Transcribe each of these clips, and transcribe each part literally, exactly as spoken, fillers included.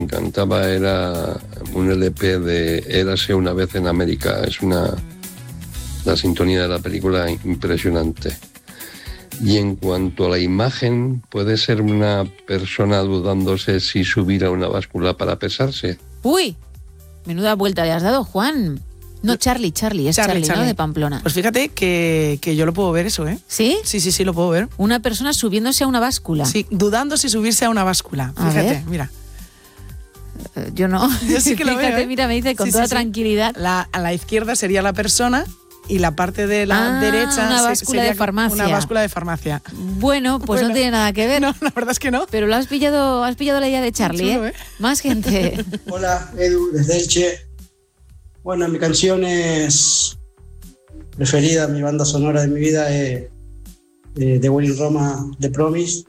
encantaba era un L P de Érase una vez en América. Es una la sintonía de la película impresionante. Y en cuanto a la imagen, ¿puede ser una persona dudándose si subir a una báscula para pesarse? Uy, menuda vuelta le has dado, Juan. No, Charlie, Charlie, es Charlie, Charlie, Charlie. ¿no? De Pamplona. Pues fíjate que, que yo lo puedo ver eso, ¿eh? ¿Sí? Sí, sí, sí, lo puedo ver. Una persona subiéndose a una báscula. Sí, dudando si subirse a una báscula. A fíjate, ver. Mira. Yo no. Yo sí que lo Fíjate, veo, ¿eh? Mira, me dice con sí, toda sí, sí. tranquilidad. La, a la izquierda sería la persona y la parte de la ah, derecha una se, báscula sería de farmacia. Una báscula de farmacia. Bueno, pues bueno, no tiene nada que ver. No, la verdad es que no. Pero lo has pillado, has pillado la idea de Charlie, Chulo, ¿eh? ¿eh? Más gente. Hola, Edu, desde Elche. Bueno, mi canción es preferida, mi banda sonora de mi vida es eh, The Wedding Roma, The Promise.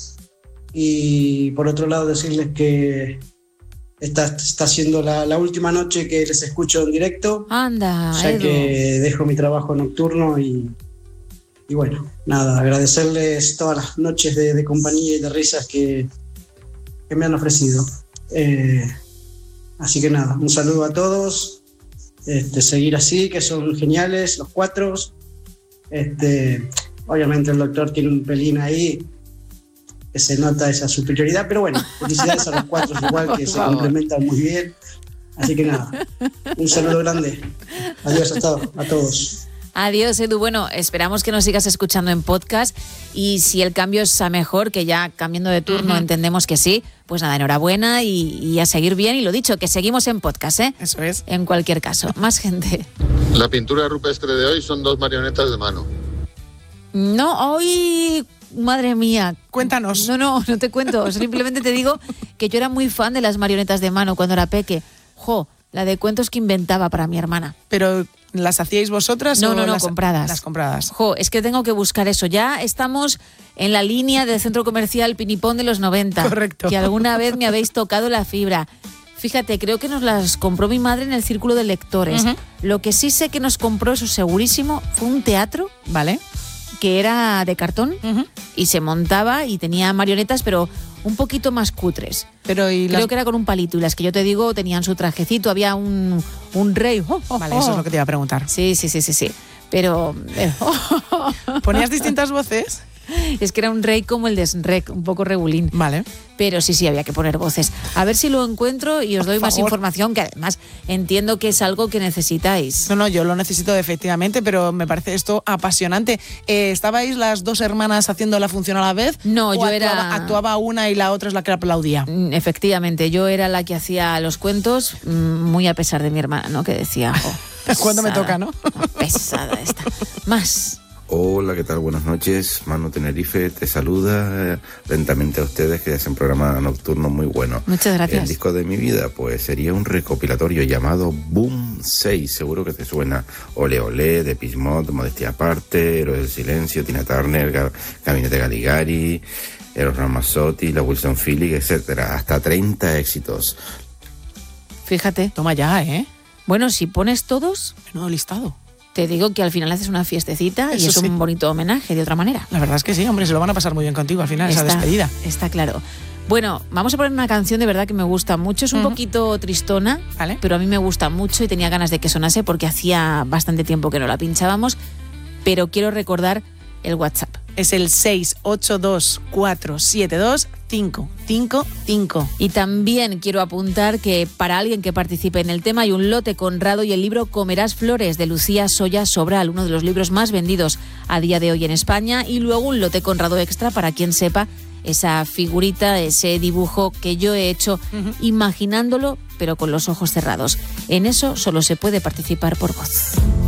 Y por otro lado decirles que esta está siendo la, la última noche que les escucho en directo. Anda, ya Edu. que dejo mi trabajo nocturno y, y bueno, nada, agradecerles todas las noches de, de compañía y de risas que, que me han ofrecido. Eh, así que nada, un saludo a todos. Este, seguir así, que son geniales los cuatro. Este, obviamente el doctor tiene un pelín ahí que se nota esa superioridad, pero bueno, felicidades a los cuatro igual, que se complementan muy bien. Así que nada, un saludo grande. Adiós a todos, a todos. Adiós, Edu. Bueno, esperamos que nos sigas escuchando en podcast y si el cambio es a mejor, que ya cambiando de turno uh-huh. entendemos que sí, pues nada, enhorabuena y, y a seguir bien. Y lo dicho, que seguimos en podcast, ¿eh? Eso es. En cualquier caso, más gente. La pintura rupestre de hoy son dos marionetas de mano. No, hoy... Madre mía. Cuéntanos. No, no, no te cuento. Simplemente te digo que yo era muy fan de las marionetas de mano cuando era peque. Jo, la de cuentos que inventaba para mi hermana. Pero... ¿Las hacíais vosotras? No, o no, no, las, compradas. Las compradas. Jo, es que tengo que buscar eso. Ya estamos en la línea del centro comercial Pinipón de los noventa. Correcto. Que alguna vez me habéis tocado la fibra. Fíjate, creo que nos las compró mi madre en el círculo de lectores. Uh-huh. Lo que sí sé que nos compró, eso segurísimo, fue un teatro, ¿vale? Que era de cartón uh-huh. y se montaba y tenía marionetas, pero un poquito más cutres. Pero y Creo las... que era con un palito y las que yo te digo tenían su trajecito, había un, un rey. Oh, oh, vale, eso es lo que te iba a preguntar. Sí, sí, sí, sí, sí. Pero... pero ¿Ponías distintas voces? Es que era un rey como el de Shrek, un poco regulín. Vale. Pero sí, sí, había que poner voces. A ver si lo encuentro y os doy más información, que además entiendo que es algo que necesitáis. No, no, yo lo necesito efectivamente, pero me parece esto apasionante. Eh, ¿Estabais las dos hermanas haciendo la función a la vez? No, yo actuaba, era... actuaba una y la otra es la que aplaudía. Efectivamente, yo era la que hacía los cuentos, muy a pesar de mi hermana, ¿no? Que decía... Oh, ¿cuándo me toca, no? Pesada esta. Más... Hola, ¿qué tal? Buenas noches. Manu Tenerife te saluda eh, lentamente a ustedes que hacen un programa nocturno muy bueno. Muchas gracias. El disco de mi vida pues sería un recopilatorio llamado Boom seis, seguro que te suena. Ole Ole, de Pismot, Modestia Aparte, Héroe del Silencio, Tina Turner, Ga- Gabinete Galigari, Eros Ramazzotti, la Wilson Phillips, etcétera. Hasta treinta éxitos. Fíjate. Toma ya, ¿eh? Bueno, si pones todos... Menudo listado. Te digo que al final haces una fiestecita Eso y es sí. un bonito homenaje de otra manera. La verdad es que sí, hombre, se lo van a pasar muy bien contigo al final, está, esa despedida. Está claro. Bueno, vamos a poner una canción de verdad que me gusta mucho. Es un uh-huh. poquito tristona, ¿vale? Pero a mí me gusta mucho y tenía ganas de que sonase porque hacía bastante tiempo que no la pinchábamos. Pero quiero recordar el WhatsApp. Es el seis ocho dos cuatro siete dos cinco cinco cinco. Y también quiero apuntar que para alguien que participe en el tema hay un lote Conrado y el libro Comerás Flores de Lucía Soya Sobral, uno de los libros más vendidos a día de hoy en España, y luego un lote Conrado extra para quien sepa esa figurita, ese dibujo que yo he hecho uh-huh. imaginándolo pero con los ojos cerrados. En eso solo se puede participar por voz.